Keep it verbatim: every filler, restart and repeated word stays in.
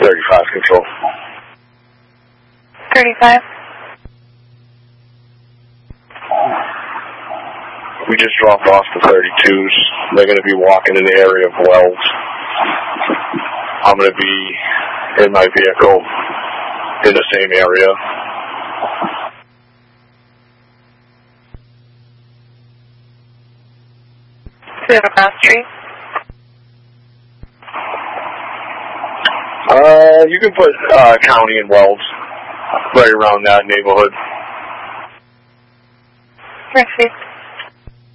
thirty-five control. thirty-five. We just dropped off the thirty-twos. They're going to be walking in the area of Wells. I'm going to be in my vehicle in the same area. Do you have a cross street? Uh, you can put uh, County and Wells right around that neighborhood. Perfect.